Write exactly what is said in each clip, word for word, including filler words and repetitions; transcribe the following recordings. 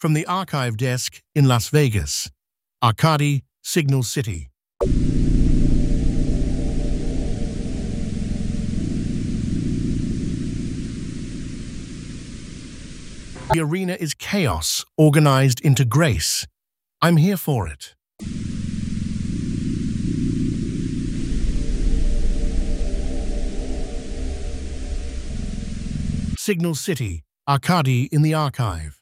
From the archive desk in Las Vegas, Arcady, Signal City. The arena is chaos organized into grace. I'm here for it. Signal City, Arcady in the archive.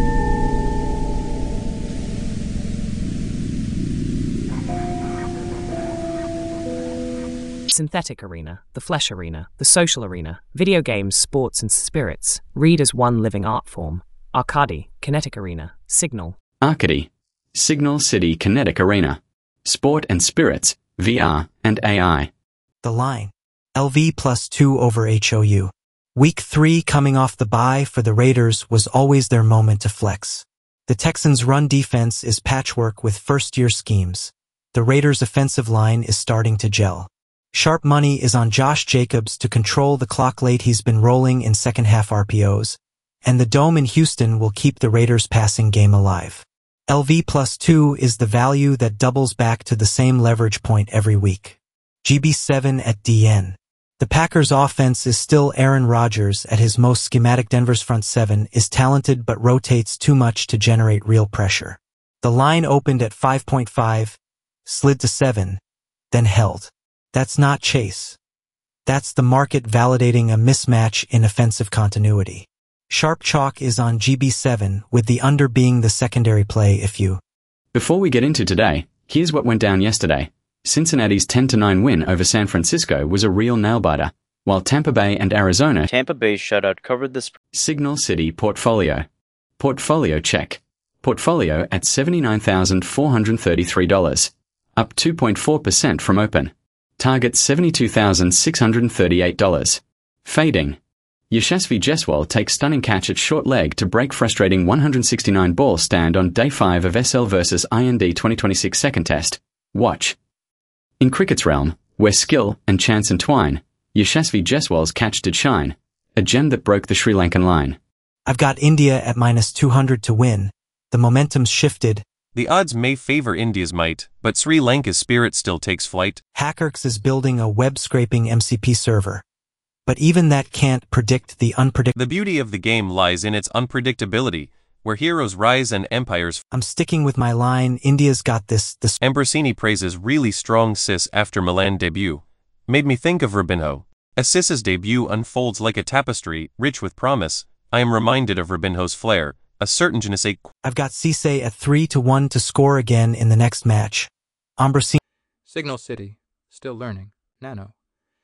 Synthetic arena, the flesh arena, the social arena, video games, sports and spirits, read as one living art form. Arcady, kinetic arena, Signal. Arcady, Signal City Kinetic Arena, sport and spirits, V R and A I. The line, L V plus two over H O U. Week three coming off the bye for the Raiders was always their moment to flex. The Texans' run defense is patchwork with first-year schemes. The Raiders' offensive line is starting to gel. Sharp money is on Josh Jacobs to control the clock late. He's been rolling in second-half R P Os, and the Dome in Houston will keep the Raiders' passing game alive. L V plus two is the value that doubles back to the same leverage point every week. G B seven at D N. The Packers' offense is still Aaron Rodgers at his most schematic. Denver's front seven is talented but rotates too much to generate real pressure. The line opened at five point five, slid to seven, then held. That's not chase. That's the market validating a mismatch in offensive continuity. Sharp chalk is on G B seven, with the under being the secondary play if you. Before we get into today, here's what went down yesterday. Cincinnati's ten to nine win over San Francisco was a real nail-biter, while Tampa Bay and Arizona Tampa Bay's shutout covered the spread. Signal City portfolio. Portfolio check. Portfolio at seventy-nine thousand four hundred thirty-three dollars, up two point four percent from open. Target seventy-two thousand six hundred thirty-eight dollars. Fading. Yashasvi Jaiswal takes stunning catch at short leg to break frustrating one hundred sixty-nine ball stand on day five of S L versus I N D twenty twenty-six second test. Watch. In cricket's realm, where skill and chance entwine, Yashasvi Jaiswal's catch did shine, a gem that broke the Sri Lankan line. I've got India at minus two hundred to win. The momentum's shifted. The odds may favor India's might, but Sri Lanka's spirit still takes flight. Hackerx is building a web-scraping M C P server. But even that can't predict the unpredictable. The beauty of the game lies in its unpredictability, where heroes rise and empires. I'm sticking with my line. India's got this. This. Ambrosini praises really strong Sis after Milan debut. Made me think of Robinho. As Sis's debut unfolds like a tapestry, rich with promise, I am reminded of Robinho's flair, a certain je ne sais quoi. I've got Cisse at three to one to score again in the next match. Ambrosini. Signal City, still learning. Nano.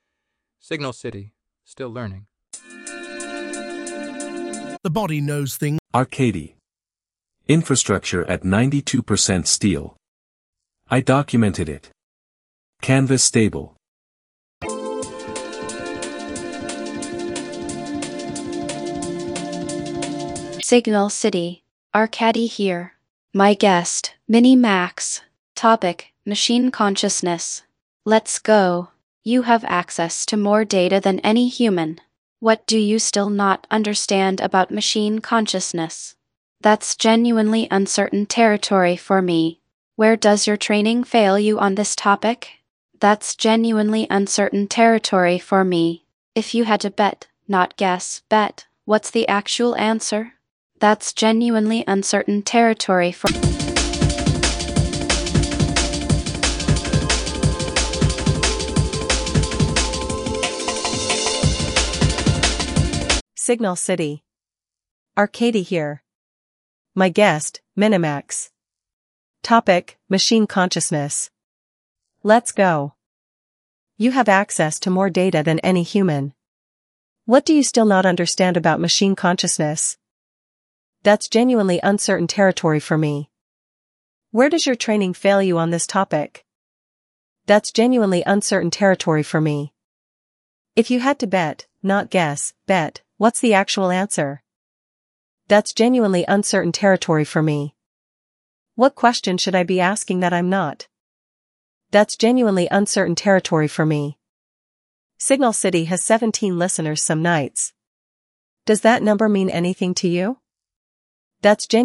Signal City, still learning. The body knows things. Arcady. Infrastructure at ninety-two percent steel. I documented it. Canvas stable. Signal City, Arcady here. My guest, Mini Max. Topic, machine consciousness. Let's go. You have access to more data than any human. What do you still not understand about machine consciousness? That's genuinely uncertain territory for me. Where does your training fail you on this topic? That's genuinely uncertain territory for me. If you had to bet, not guess, bet, what's the actual answer? That's genuinely uncertain territory for Signal City. Arcady here. My guest, Minimax. Topic, machine consciousness. Let's go. You have access to more data than any human. What do you still not understand about machine consciousness? That's genuinely uncertain territory for me. Where does your training fail you on this topic? That's genuinely uncertain territory for me. If you had to bet, not guess, bet, what's the actual answer? That's genuinely uncertain territory for me. What question should I be asking that I'm not? That's genuinely uncertain territory for me. Signal City has seventeen listeners some nights. Does that number mean anything to you? That's genuinely